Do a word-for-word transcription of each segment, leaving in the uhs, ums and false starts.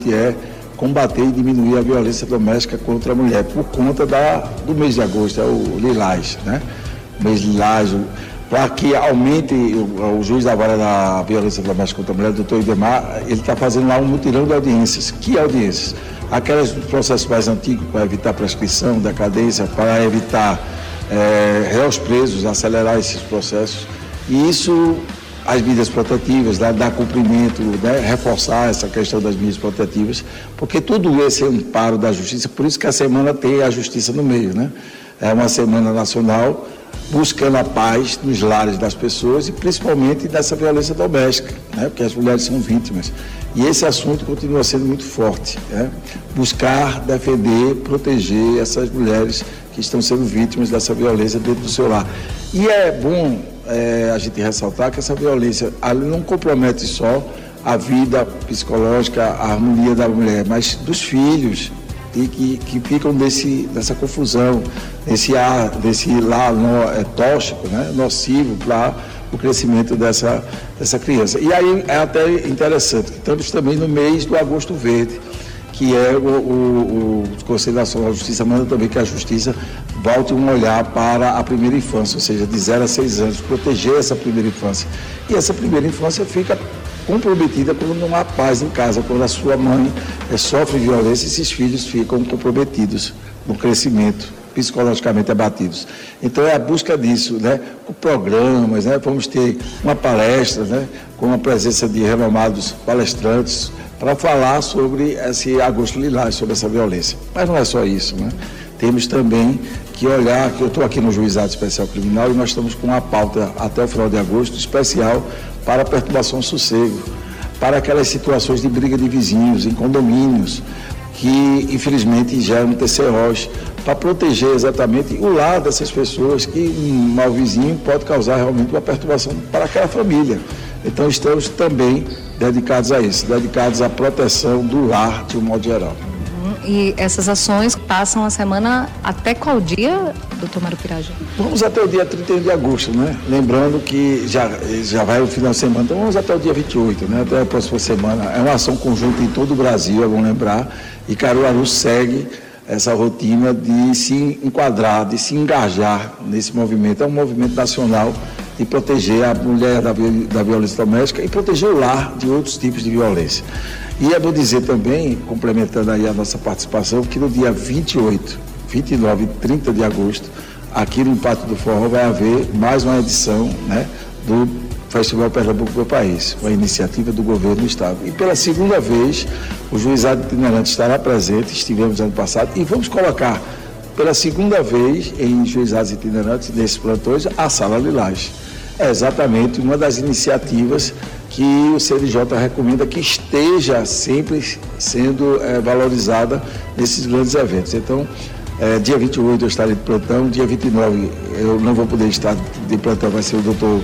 é combater e diminuir a violência doméstica contra a mulher, por conta da, do mês de agosto, é o Lilás, né? O mês Lilás, para que aumente o, o juiz da vara da violência doméstica contra a mulher, o doutor Idemar, ele está fazendo lá um mutirão de audiências. Que audiências? Aquelas do processo mais antigo, para evitar prescrição, decadência, para evitar é, réus presos, acelerar esses processos. E isso, as medidas protetivas, dar, dar cumprimento, né, reforçar essa questão das medidas protetivas, porque tudo esse é um amparo da justiça, por isso que a semana tem a justiça no meio, né? É uma semana nacional buscando a paz nos lares das pessoas e principalmente dessa violência doméstica, né? Porque as mulheres são vítimas. E esse assunto continua sendo muito forte, né? Buscar, defender, proteger essas mulheres que estão sendo vítimas dessa violência dentro do seu lar. E é bom é, a gente ressaltar que essa violência ela não compromete só a vida psicológica, a harmonia da mulher, mas dos filhos, e que, que ficam desse, dessa confusão, desse ar, desse lar no, é, tóxico, né? Nocivo para o crescimento dessa, dessa criança. E aí é até interessante que estamos também no mês do Agosto Verde, que é o, o, o Conselho Nacional de Justiça manda também que a Justiça volte um olhar para a primeira infância, ou seja, de zero a seis anos, proteger essa primeira infância. E essa primeira infância fica comprometida quando não há paz em casa, quando a sua mãe é, sofre violência e esses filhos ficam comprometidos no crescimento, psicologicamente abatidos. Então é a busca disso, né? Com programas, né? Vamos ter uma palestra, né? Com a presença de renomados palestrantes para falar sobre esse Agosto Lilás, sobre essa violência. Mas não é só isso, né? Temos também que olhar, que eu estou aqui no Juizado Especial Criminal e nós estamos com uma pauta até o final de agosto especial para a perturbação sossego, para aquelas situações de briga de vizinhos, em condomínios, que infelizmente geram T C Os, para proteger exatamente o lar dessas pessoas, que um mau vizinho pode causar realmente uma perturbação para aquela família. Então estamos também dedicados a isso, dedicados à proteção do lar de um modo geral. E essas ações passam a semana até qual dia, doutor Mário Pirajá? Vamos até o dia trinta e um de agosto, né? Lembrando que já, já vai o final de semana, então vamos até o dia vinte e oito, né? Até a próxima semana. É uma ação conjunta em todo o Brasil, é bom lembrar, e Caruaru segue essa rotina de se enquadrar, de se engajar nesse movimento. É um movimento nacional de proteger a mulher da, da violência doméstica e proteger o lar de outros tipos de violência. E é bom dizer também, complementando aí a nossa participação, que no dia vinte e oito, vinte e nove e trinta de agosto, aqui no Pátio do Forró vai haver mais uma edição, né, do Festival Pernambuco Meu País, uma iniciativa do governo do estado. E pela segunda vez, o Juizado Itinerante estará presente, estivemos ano passado, e vamos colocar pela segunda vez em Juizados Itinerantes, nesses plantões, a Sala Lilás. É exatamente uma das iniciativas que o C N J recomenda que esteja sempre sendo é, valorizada nesses grandes eventos. Então, é, dia vinte e oito eu estarei de plantão, dia vinte e nove eu não vou poder estar de plantão, vai ser o doutor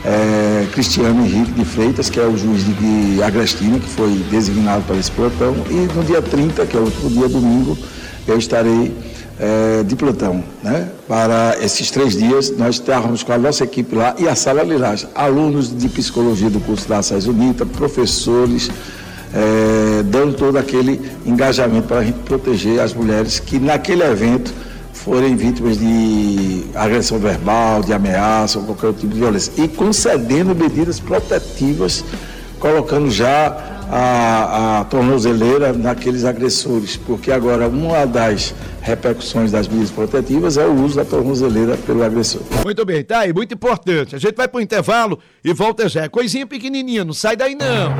é, Cristiano Henrique de Freitas, que é o juiz de Agrestina, que foi designado para esse plantão, e no dia trinta, que é o último dia, domingo, eu estarei É, de plantão, né? Para esses três dias, nós estávamos com a nossa equipe lá e a Sala Lilás, alunos de psicologia do curso da Açaí Unita, professores, é, dando todo aquele engajamento para a gente proteger as mulheres que naquele evento forem vítimas de agressão verbal, de ameaça ou qualquer outro tipo de violência. E concedendo medidas protetivas, colocando já a, a tornozeleira naqueles agressores, porque agora uma das repercussões das medidas protetivas é o uso da tornozeleira pelo agressor. Muito bem, tá aí, muito importante. A gente vai pro intervalo e volta já. Coisinha pequenininha, não sai daí não.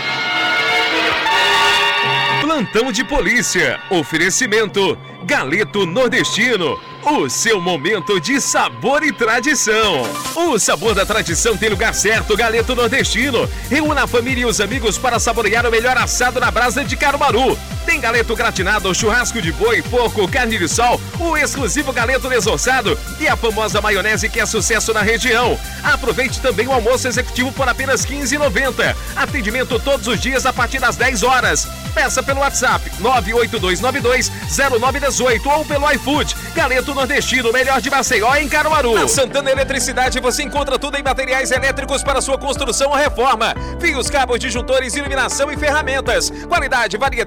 Plantão de polícia. Oferecimento Galeto Nordestino. O seu momento de sabor e tradição. O sabor da tradição tem lugar certo, Galeto Nordestino. Reúna a família e os amigos para saborear o melhor assado na brasa de Caruaru. Tem galeto gratinado, churrasco de boi, porco, carne de sol, o exclusivo galeto desossado e a famosa maionese que é sucesso na região. Aproveite também o almoço executivo por apenas quinze reais e noventa centavos. Atendimento todos os dias a partir das dez horas. Peça pelo WhatsApp nove oito dois nove dois zero nove um oito ou pelo iFood. Galeto Nordestino, melhor de Maceió em Caruaru. Na Santana Eletricidade você encontra tudo em materiais elétricos para sua construção ou reforma. Fios, cabos, disjuntores, iluminação e ferramentas. Qualidade, variedade